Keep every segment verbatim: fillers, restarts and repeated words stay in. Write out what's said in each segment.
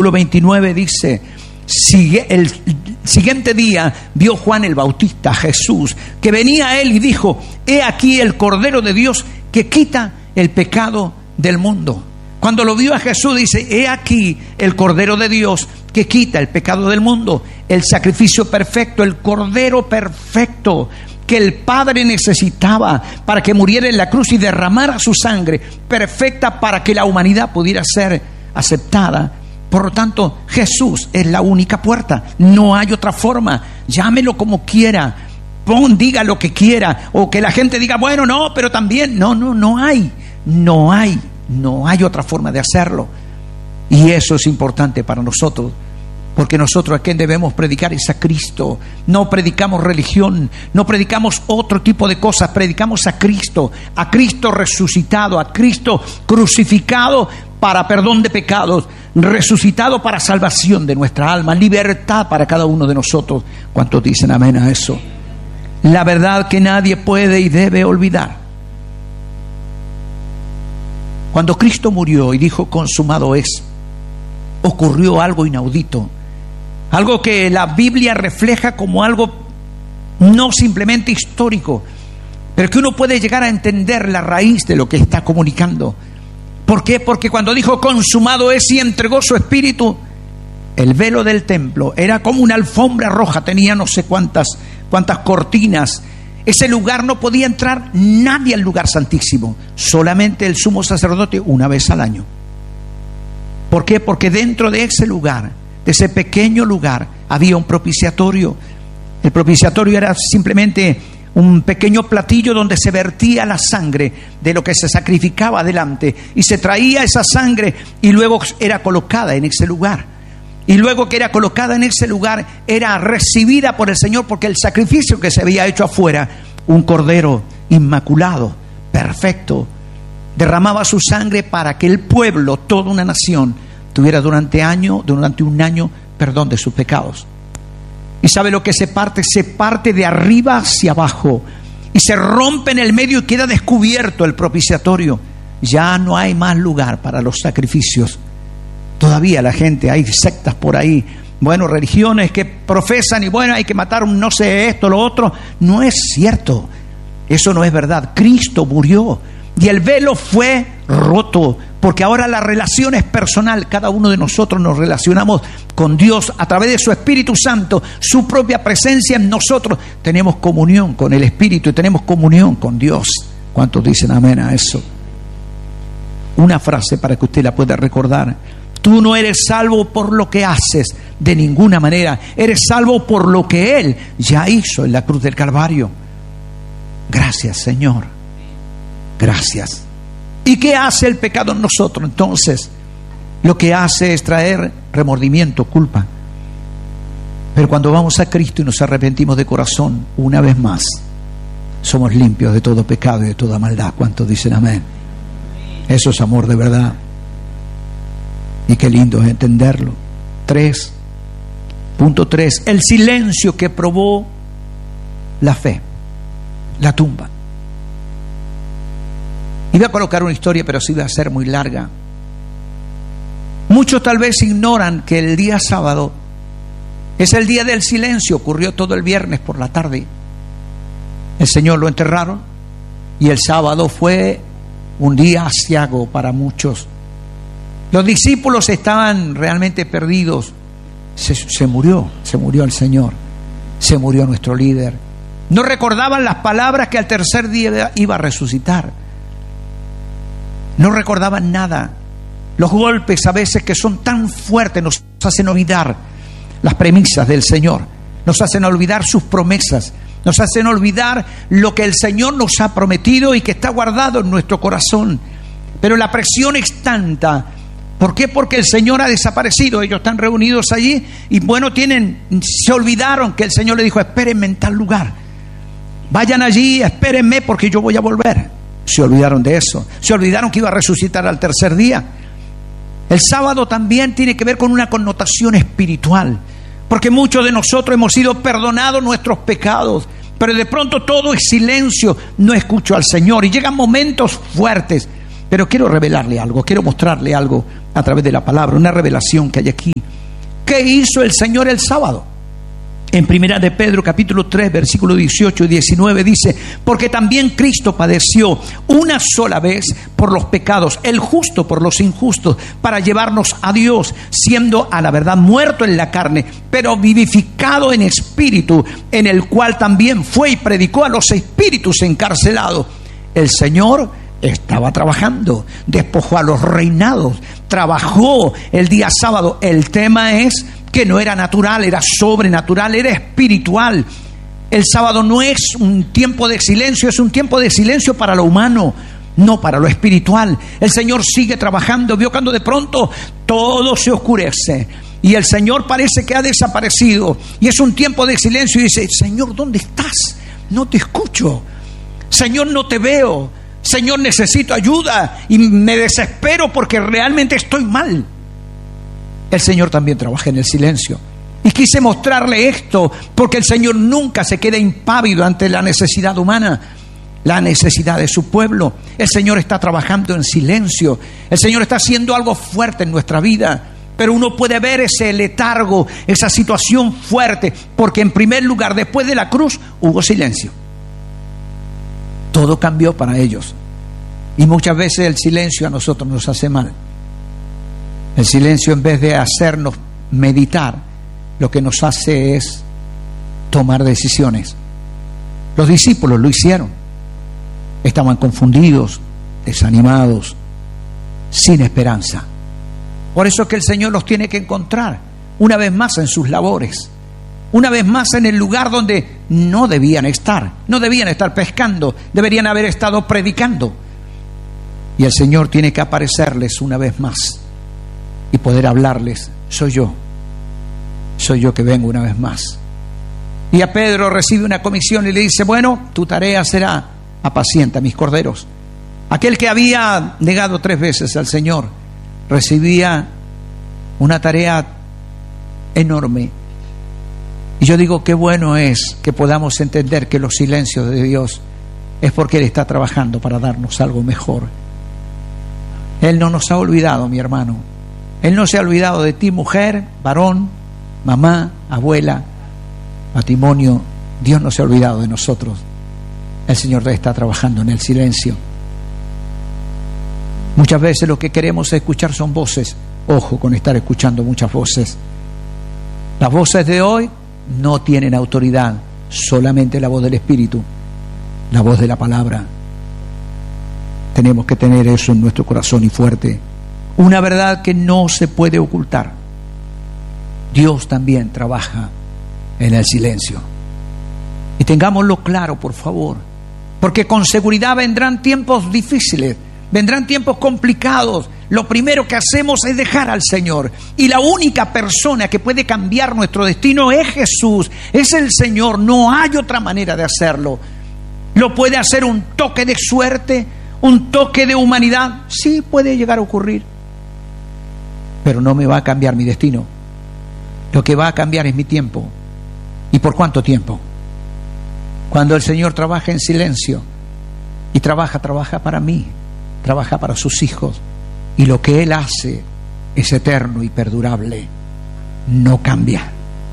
versículo veintinueve dice: Sigue, el siguiente día vio Juan el Bautista a Jesús, que venía a él y dijo: he aquí el Cordero de Dios que quita el pecado del mundo. Cuando lo vio a Jesús dice: he aquí el Cordero de Dios que quita el pecado del mundo, el sacrificio perfecto, el Cordero perfecto que el Padre necesitaba para que muriera en la cruz y derramara su sangre perfecta para que la humanidad pudiera ser aceptada. Por lo tanto, Jesús es la única puerta, no hay otra forma. Llámelo como quiera, pon, diga lo que quiera, o que la gente diga: bueno, no, pero también, no, no, no hay, no hay, no hay otra forma de hacerlo. Y eso es importante para nosotros, porque nosotros a quien debemos predicar es a Cristo. No predicamos religión, no predicamos otro tipo de cosas, predicamos a Cristo, a Cristo resucitado, a Cristo crucificado para perdón de pecados, resucitado para salvación de nuestra alma, libertad para cada uno de nosotros. ¿Cuántos dicen amén a eso? La verdad que nadie puede y debe olvidar. Cuando Cristo murió y dijo: consumado es, ocurrió algo inaudito, algo que la Biblia refleja como algo no simplemente histórico, pero que uno puede llegar a entender la raíz de lo que está comunicando. ¿Por qué? Porque cuando dijo consumado es y entregó su espíritu, el velo del templo era como una alfombra roja, tenía no sé cuántas, cuántas cortinas. Ese lugar no podía entrar nadie al lugar santísimo, solamente el sumo sacerdote una vez al año. ¿Por qué? Porque dentro de ese lugar, de ese pequeño lugar, había un propiciatorio. El propiciatorio era simplemente un pequeño platillo donde se vertía la sangre de lo que se sacrificaba adelante, y se traía esa sangre y luego era colocada en ese lugar. Y luego que era colocada en ese lugar, era recibida por el Señor, porque el sacrificio que se había hecho afuera, un cordero inmaculado, perfecto, derramaba su sangre para que el pueblo, toda una nación, tuviera durante año, durante un año perdón de sus pecados. ¿Y sabe lo que se parte? Se parte de arriba hacia abajo y se rompe en el medio y queda descubierto el propiciatorio. Ya no hay más lugar para los sacrificios. Todavía la gente, hay sectas por ahí, bueno, religiones que profesan y bueno, hay que matar un no sé esto, lo otro. No es cierto, eso no es verdad. Cristo murió y el velo fue roto, porque ahora la relación es personal. Cada uno de nosotros nos relacionamos con Dios a través de su Espíritu Santo, su propia presencia en nosotros. Tenemos comunión con el Espíritu y tenemos comunión con Dios. ¿Cuántos dicen amén a eso? Una frase para que usted la pueda recordar: tú no eres salvo por lo que haces, de ninguna manera. Eres salvo por lo que Él ya hizo en la cruz del Calvario. Gracias, Señor. Gracias. ¿Y qué hace el pecado en nosotros entonces? Lo que hace es traer remordimiento, culpa. Pero cuando vamos a Cristo y nos arrepentimos de corazón, una vez más, somos limpios de todo pecado y de toda maldad. ¿Cuántos dicen amén? Eso es amor de verdad. Y qué lindo es entenderlo. Tres. Punto tres. El silencio que probó la fe. La tumba. Iba a colocar una historia, pero sí iba a ser muy larga. Muchos tal vez ignoran que el día sábado es el día del silencio. Ocurrió todo el viernes por la tarde. El Señor lo enterraron y el sábado fue un día aciago para muchos. Los discípulos estaban realmente perdidos. Se, se murió, se murió el Señor, se murió nuestro líder. No recordaban las palabras que al tercer día iba a resucitar. No recordaban nada. Los golpes a veces que son tan fuertes nos hacen olvidar las premisas del Señor, nos hacen olvidar sus promesas, nos hacen olvidar lo que el Señor nos ha prometido y que está guardado en nuestro corazón. Pero la presión es tanta. ¿Por qué? Porque el Señor ha desaparecido. Ellos están reunidos allí y bueno, tienen, se olvidaron que el Señor le dijo: espérenme en tal lugar, vayan allí, espérenme porque yo voy a volver. Se olvidaron de eso, se olvidaron que iba a resucitar al tercer día. El sábado también tiene que ver con una connotación espiritual, porque muchos de nosotros hemos sido perdonados nuestros pecados, pero de pronto todo es silencio, no escucho al Señor y llegan momentos fuertes Pero quiero revelarle algo, quiero mostrarle algo a través de la palabra, una revelación que hay aquí. ¿Qué hizo el Señor el sábado? En primera de Pedro capítulo tres versículo dieciocho y diecinueve dice: porque también Cristo padeció una sola vez por los pecados, el justo por los injustos, para llevarnos a Dios, siendo a la verdad muerto en la carne, pero vivificado en espíritu, en el cual también fue y predicó a los espíritus encarcelados. El Señor estaba trabajando, despojó a los reinados, trabajó el día sábado. El tema es que no era natural, era sobrenatural, era espiritual. El sábado no es un tiempo de silencio, es un tiempo de silencio para lo humano, no para lo espiritual. El Señor sigue trabajando. Vio cuando de pronto todo se oscurece y el Señor parece que ha desaparecido, y es un tiempo de silencio, y dice: Señor, ¿dónde estás? No te escucho. Señor, no te veo. Señor, necesito ayuda y me desespero porque realmente estoy mal. El Señor también trabaja en el silencio. Y quise mostrarle esto porque el Señor nunca se queda impávido ante la necesidad humana, la necesidad de su pueblo. El Señor está trabajando en silencio. El Señor está haciendo algo fuerte en nuestra vida. Pero uno puede ver ese letargo, esa situación fuerte, porque en primer lugar, después de la cruz, hubo silencio. Todo cambió para ellos. Y muchas veces el silencio a nosotros nos hace mal. El silencio, en vez de hacernos meditar, lo que nos hace es tomar decisiones. Los discípulos lo hicieron. Estaban confundidos, desanimados, sin esperanza. Por eso es que el Señor los tiene que encontrar una vez más en sus labores, una vez más en el lugar donde no debían estar. No debían estar pescando, deberían haber estado predicando. Y el Señor tiene que aparecerles una vez más y poder hablarles: soy yo, soy yo que vengo una vez más. Y a Pedro recibe una comisión y le dice: bueno, tu tarea será apacienta mis corderos. Aquel que había negado tres veces al Señor recibía una tarea enorme. Y yo digo, qué bueno es que podamos entender que los silencios de Dios es porque Él está trabajando para darnos algo mejor. Él no nos ha olvidado, mi hermano. Él no se ha olvidado de ti, mujer, varón, mamá, abuela, matrimonio. Dios no se ha olvidado de nosotros. El Señor está trabajando en el silencio. Muchas veces lo que queremos escuchar son voces. Ojo con estar escuchando muchas voces. Las voces de hoy no tienen autoridad, solamente la voz del Espíritu, la voz de la palabra. Tenemos que tener eso en nuestro corazón y fuerte. Una verdad que no se puede ocultar. Dios también trabaja en el silencio. Y tengámoslo claro, por favor, porque con seguridad vendrán tiempos difíciles, vendrán tiempos complicados. Lo primero que hacemos es dejar al Señor. Y la única persona que puede cambiar nuestro destino es Jesús, es el Señor. No hay otra manera de hacerlo. ¿Lo puede hacer un toque de suerte? ¿Un toque de humanidad? Sí, puede llegar a ocurrir. Pero no me va a cambiar mi destino. Lo que va a cambiar es mi tiempo. ¿Y por cuánto tiempo? Cuando el Señor trabaja en silencio, y trabaja, trabaja para mí, trabaja para sus hijos, y lo que Él hace es eterno y perdurable, no cambia.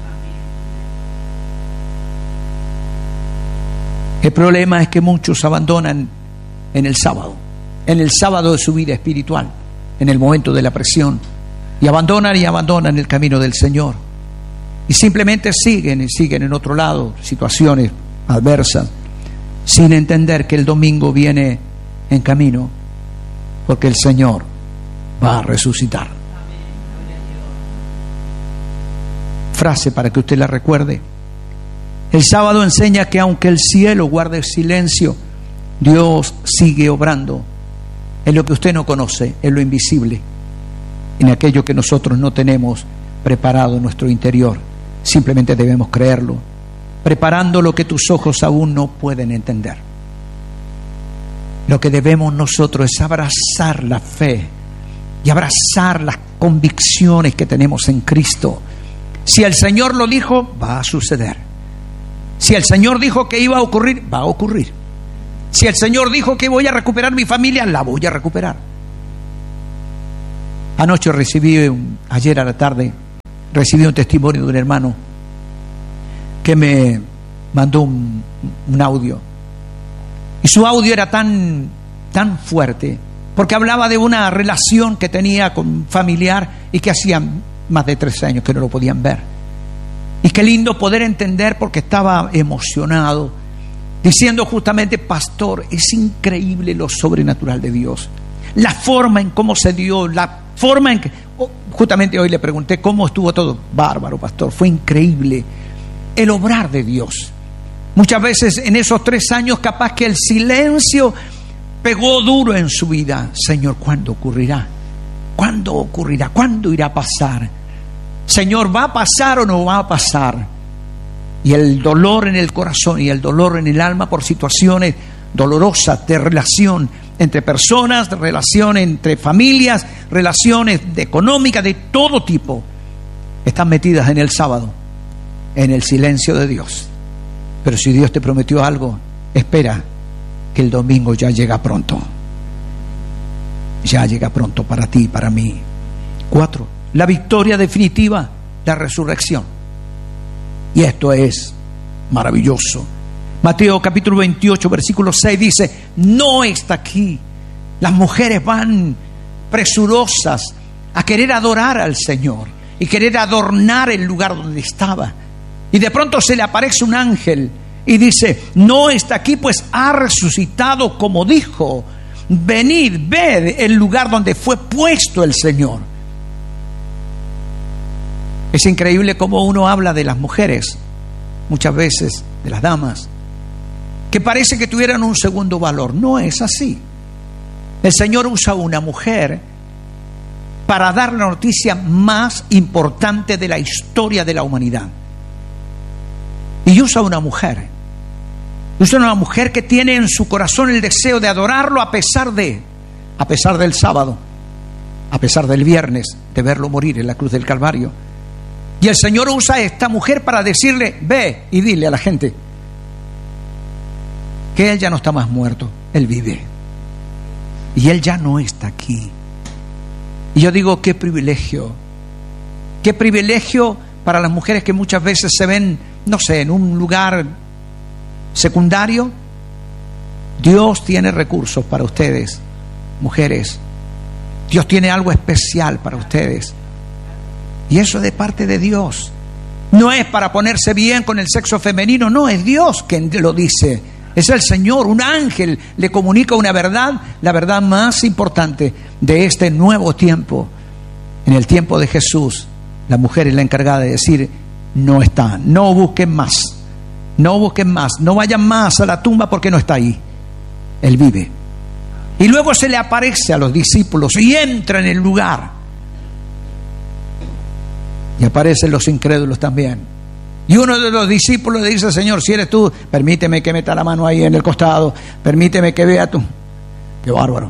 El problema es que muchos abandonan en el sábado, en el sábado de su vida espiritual, en el momento de la presión, y abandonan y abandonan el camino del Señor, y simplemente siguen y siguen en otro lado, situaciones adversas, sin entender que el domingo viene en camino, porque el Señor va a resucitar. Frase para que usted la recuerde. El sábado enseña que aunque el cielo guarde silencio, Dios sigue obrando en lo que usted no conoce, en lo invisible, en aquello que nosotros no tenemos preparado en nuestro interior. Simplemente debemos creerlo, preparando lo que tus ojos aún no pueden entender. Lo que debemos nosotros es abrazar la fe y abrazar las convicciones que tenemos en Cristo. Si el Señor lo dijo, va a suceder. Si el Señor dijo que iba a ocurrir, va a ocurrir. Si el Señor dijo que voy a recuperar mi familia, la voy a recuperar. Anoche recibí, un, ayer a la tarde, recibí un testimonio de un hermano que me mandó un, un audio. Y su audio era tan, tan fuerte, porque hablaba de una relación que tenía con un familiar y que hacían más de tres años que no lo podían ver. Y qué lindo poder entender, porque estaba emocionado, diciendo justamente: pastor, es increíble lo sobrenatural de Dios. La forma en cómo se dio, la forma en que... Oh, justamente hoy le pregunté cómo estuvo todo. Bárbaro, pastor, fue increíble el obrar de Dios. Muchas veces en esos tres años capaz que el silencio pegó duro en su vida. Señor, ¿cuándo ocurrirá? ¿Cuándo ocurrirá? ¿Cuándo irá a pasar? Señor, ¿va a pasar o no va a pasar? Y el dolor en el corazón y el dolor en el alma por situaciones dolorosas de relación entre personas, de relación entre familias, relaciones de económicas de todo tipo, están metidas en el sábado, en el silencio de Dios. Pero si Dios te prometió algo, espera que el domingo ya llega pronto. Ya llega pronto para ti y para mí. Cuatro, la victoria definitiva, la resurrección. Y esto es maravilloso. Mateo capítulo veintiocho, versículo seis dice: no está aquí. Las mujeres van presurosas a querer adorar al Señor y querer adornar el lugar donde estaba. Y de pronto se le aparece un ángel y dice: no está aquí, pues ha resucitado como dijo. Venid, ved el lugar donde fue puesto el Señor. Es increíble cómo uno habla de las mujeres, muchas veces de las damas, que parece que tuvieran un segundo valor. No es así. El Señor usa una mujer para dar la noticia más importante de la historia de la humanidad. Y usa una mujer. Usa una mujer que tiene en su corazón el deseo de adorarlo a pesar de, a pesar del sábado, a pesar del viernes, de verlo morir en la cruz del Calvario. Y el Señor usa a esta mujer para decirle: ve y dile a la gente que Él ya no está más muerto, Él vive. Y Él ya no está aquí. Y yo digo, qué privilegio. Qué privilegio para las mujeres que muchas veces se ven, no sé, en un lugar secundario. Dios tiene recursos para ustedes, mujeres. Dios tiene algo especial para ustedes. Y eso es de parte de Dios. No es para ponerse bien con el sexo femenino, no, es Dios quien lo dice. Es el Señor, un ángel le comunica una verdad, la verdad más importante de este nuevo tiempo. En el tiempo de Jesús, la mujer es la encargada de decir: no está, no busquen más, no busquen más, no vayan más a la tumba porque no está ahí. Él vive. Y luego se le aparece a los discípulos y entra en el lugar. Y aparecen los incrédulos también. Y uno de los discípulos le dice: Señor, si eres tú, permíteme que meta la mano ahí en el costado, permíteme que vea tú. Qué bárbaro.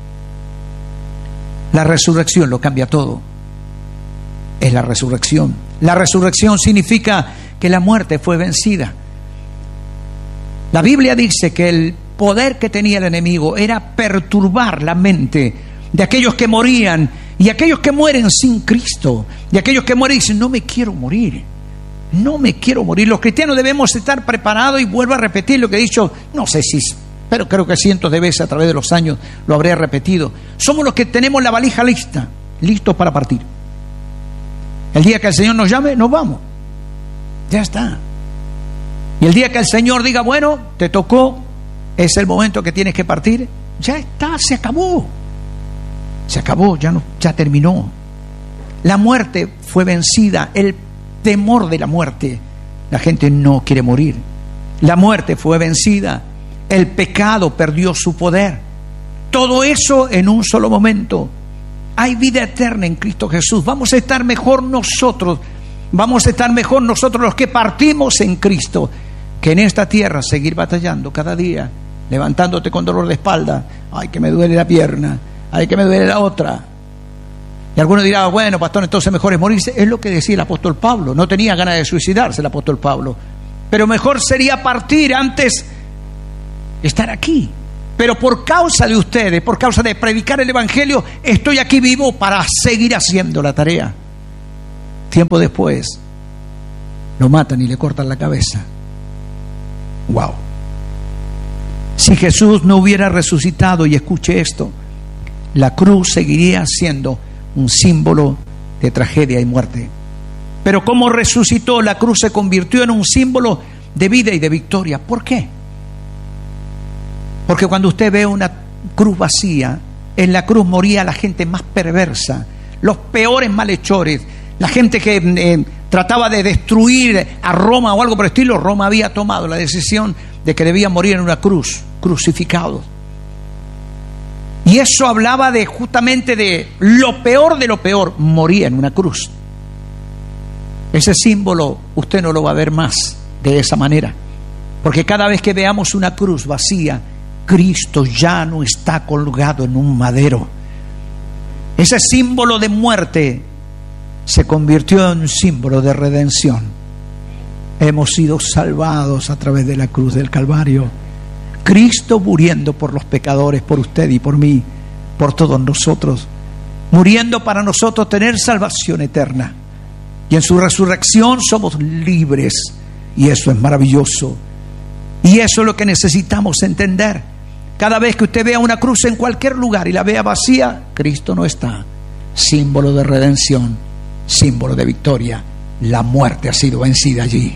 La resurrección lo cambia todo. Es la resurrección. La resurrección significa que la muerte fue vencida. La Biblia dice que el poder que tenía el enemigo era perturbar la mente de aquellos que morían y aquellos que mueren sin Cristo, y aquellos que mueren y dicen: no me quiero morir. No me quiero morir. Los cristianos debemos estar preparados, y vuelvo a repetir lo que he dicho, no sé si, pero creo que cientos de veces a través de los años lo habré repetido. Somos los que tenemos la valija lista, listos para partir. El día que el Señor nos llame, nos vamos. Ya está. Y el día que el Señor diga: bueno, te tocó, es el momento que tienes que partir, ya está, se acabó. Se acabó, ya no, ya terminó. La muerte fue vencida, el temor de la muerte. La gente no quiere morir. La muerte fue vencida, el pecado perdió su poder. Todo eso en un solo momento. Hay vida eterna en Cristo Jesús. Vamos a estar mejor nosotros, vamos a estar mejor nosotros los que partimos en Cristo, que en esta tierra seguir batallando cada día, levantándote con dolor de espalda. Ay, que me duele la pierna, ay, que me duele la otra. Y alguno dirá: bueno, pastor, entonces mejor es morirse. Es lo que decía el apóstol Pablo. No tenía ganas de suicidarse el apóstol Pablo, pero mejor sería partir antes estar aquí. Pero por causa de ustedes, por causa de predicar el Evangelio, estoy aquí vivo para seguir haciendo la tarea. Tiempo después, lo matan y le cortan la cabeza. Wow. Si Jesús no hubiera resucitado, y escuche esto, la cruz seguiría siendo un símbolo de tragedia y muerte. Pero como resucitó, la cruz se convirtió en un símbolo de vida y de victoria. ¿Por qué? Porque cuando usted ve una cruz vacía, en la cruz moría la gente más perversa, los peores malhechores, la gente que eh, trataba de destruir a Roma o algo por el estilo. Roma había tomado la decisión de que debían morir en una cruz, crucificados. Y eso hablaba de justamente de lo peor de lo peor, moría en una cruz. Ese símbolo usted no lo va a ver más de esa manera, porque cada vez que veamos una cruz vacía, Cristo ya no está colgado en un madero. Ese símbolo de muerte se convirtió en un símbolo de redención. Hemos sido salvados a través de la cruz del Calvario. Cristo muriendo por los pecadores, por usted y por mí, por todos nosotros, muriendo para nosotros tener salvación eterna. Y en su resurrección somos libres, y eso es maravilloso. Y eso es lo que necesitamos entender. Cada vez que usted vea una cruz en cualquier lugar y la vea vacía, Cristo no está. Símbolo de redención, símbolo de victoria. La muerte ha sido vencida allí.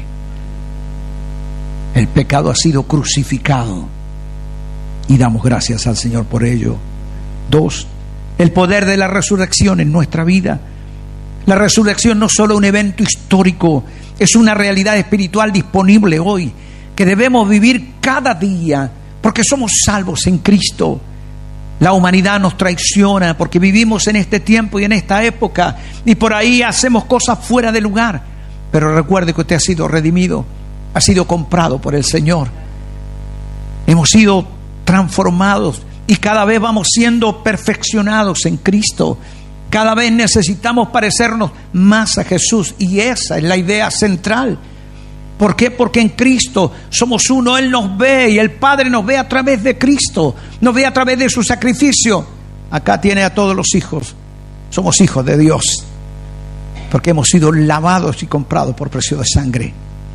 El pecado ha sido crucificado y damos gracias al Señor por ello. Dos, el poder de la resurrección en nuestra vida. La resurrección no es solo un evento histórico, es una realidad espiritual disponible hoy, que debemos vivir cada día, porque somos salvos en Cristo. La humanidad nos traiciona porque vivimos en este tiempo y en esta época, y por ahí hacemos cosas fuera de lugar. Pero recuerde que usted ha sido redimido, ha sido comprado por el Señor. Hemos sido transformados y cada vez vamos siendo perfeccionados en Cristo. Cada vez necesitamos parecernos más a Jesús, y esa es la idea central. ¿Por qué? Porque en Cristo somos uno. Él nos ve y el Padre nos ve a través de Cristo, nos ve a través de su sacrificio. Acá tiene a todos los hijos. Somos hijos de Dios porque hemos sido lavados y comprados por precio de sangre,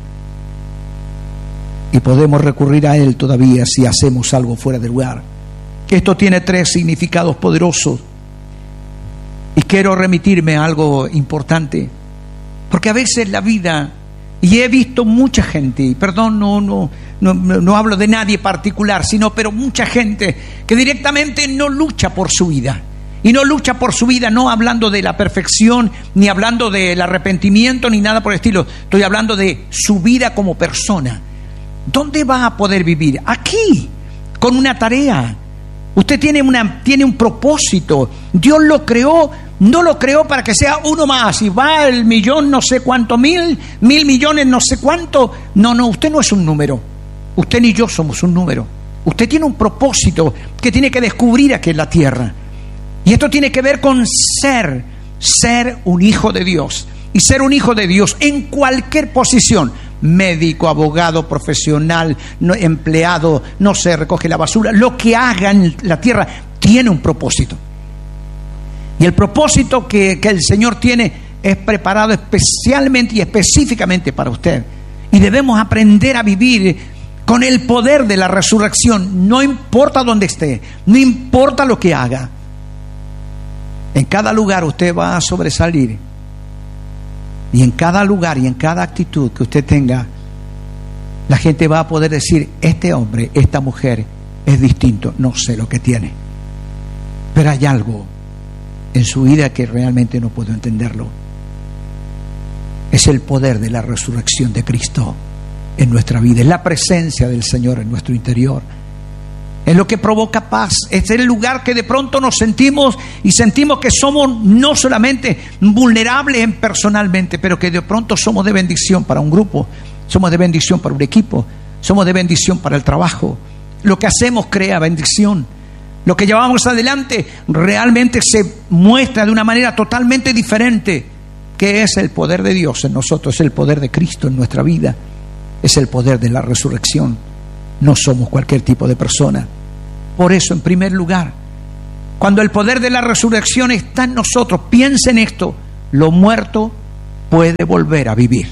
y podemos recurrir a Él todavía si hacemos algo fuera de lugar. Esto tiene tres significados poderosos, y quiero remitirme a algo importante, porque a veces la vida, y he visto mucha gente, y perdón, no, no, no, no hablo de nadie particular, sino pero mucha gente que directamente no lucha por su vida. Y no lucha por su vida, no hablando de la perfección, ni hablando del arrepentimiento, ni nada por el estilo. Estoy hablando de su vida como persona. ¿Dónde va a poder vivir? Aquí, con una tarea. Usted tiene, una, tiene un propósito. Dios lo creó, no lo creó para que sea uno más y va el millón no sé cuánto, mil, mil millones no sé cuánto. No, no, usted no es un número. Usted ni yo somos un número. Usted tiene un propósito que tiene que descubrir aquí en la tierra. Y esto tiene que ver con ser, ser un hijo de Dios. Y ser un hijo de Dios en cualquier posición. Médico, abogado, profesional, no, empleado, no sé, recoge la basura. Lo que haga en la tierra tiene un propósito. Y el propósito que, que el Señor tiene es preparado especialmente y específicamente para usted. Y debemos aprender a vivir con el poder de la resurrección. No importa dónde esté, no importa lo que haga. En cada lugar usted va a sobresalir. Y en cada lugar y en cada actitud que usted tenga, la gente va a poder decir: este hombre, esta mujer es distinto, no sé lo que tiene, pero hay algo en su vida que realmente no puedo entenderlo. Es el poder de la resurrección de Cristo en nuestra vida, es la presencia del Señor en nuestro interior. Es lo que provoca paz. Es el lugar que de pronto nos sentimos y sentimos que somos no solamente vulnerables personalmente, pero que de pronto somos de bendición para un grupo, somos de bendición para un equipo, somos de bendición para el trabajo. Lo que hacemos crea bendición. Lo que llevamos adelante realmente se muestra de una manera totalmente diferente, que es el poder de Dios en nosotros, es el poder de Cristo en nuestra vida, es el poder de la resurrección. no somos cualquier tipo de persona. Por eso, en primer lugar, cuando el poder de la resurrección está en nosotros, piensa en esto: lo muerto puede volver a vivir.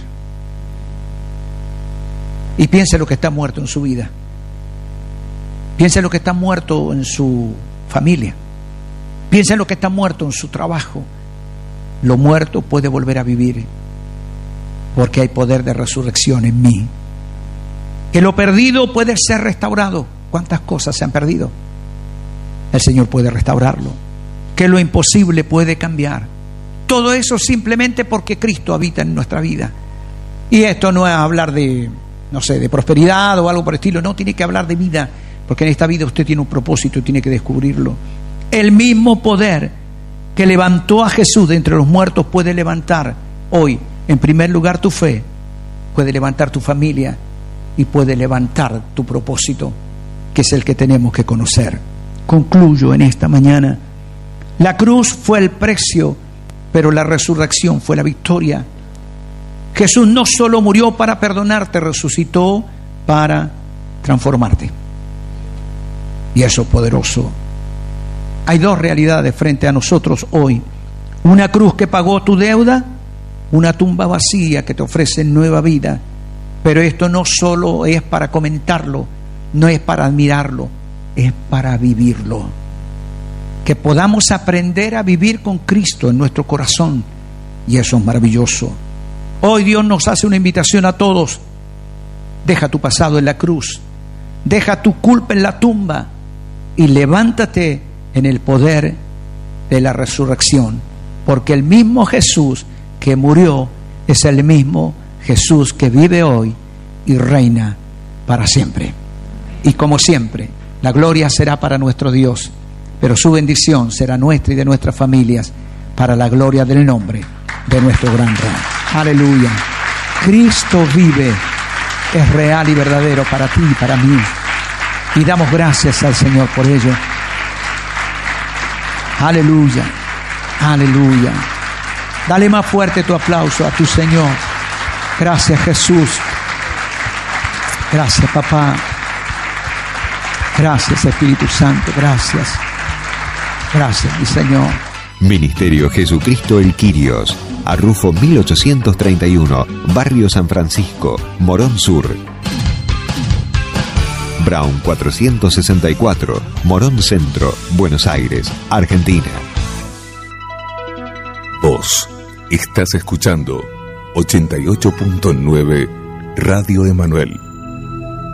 Y piense lo que está muerto en su vida. Piense lo que está muerto en su familia. Piense lo que está muerto en su trabajo. Lo muerto puede volver a vivir, porque hay poder de resurrección en mí. Que lo perdido puede ser restaurado. ¿Cuántas cosas se han perdido? El Señor puede restaurarlo. Que lo imposible puede cambiar. Todo eso simplemente porque Cristo habita en nuestra vida. Y esto no es hablar de, no sé, de prosperidad o algo por el estilo. No, tiene que hablar de vida, porque en esta vida usted tiene un propósito y tiene que descubrirlo. El mismo poder que levantó a Jesús de entre los muertos puede levantar hoy, en primer lugar, tu fe, puede levantar tu familia y puede levantar tu propósito, que es el que tenemos que conocer. Concluyo en esta mañana: la cruz fue el precio, pero la resurrección fue la victoria. Jesús no solo murió para perdonarte, resucitó para transformarte. Y eso es poderoso. Hay dos realidades frente a nosotros hoy: una cruz que pagó tu deuda, una tumba vacía que te ofrece nueva vida. Pero esto no solo es para comentarlo, no es para admirarlo, es para vivirlo. Que podamos aprender a vivir con Cristo en nuestro corazón, y eso es maravilloso. Hoy Dios nos hace una invitación a todos: deja tu pasado en la cruz, deja tu culpa en la tumba y levántate en el poder de la resurrección, porque el mismo Jesús que murió es el mismo Jesús que vive hoy y reina para siempre. Y como siempre, la gloria será para nuestro Dios, pero su bendición será nuestra y de nuestras familias, para la gloria del nombre de nuestro gran Rey. Aleluya. Cristo vive, es real y verdadero para ti y para mí, y damos gracias al Señor por ello. Aleluya, aleluya. Dale más fuerte tu aplauso a tu Señor. Gracias, Jesús. Gracias, papá. Gracias, Espíritu Santo. Gracias. Gracias, mi Señor. Ministerio Jesucristo el Quirios, Arrufo mil ochocientos treinta y uno, Barrio San Francisco, Morón Sur. Brown cuatrocientos sesenta y cuatro, Morón Centro, Buenos Aires, Argentina. Vos estás escuchando ochenta y ocho punto nueve Radio Emanuel.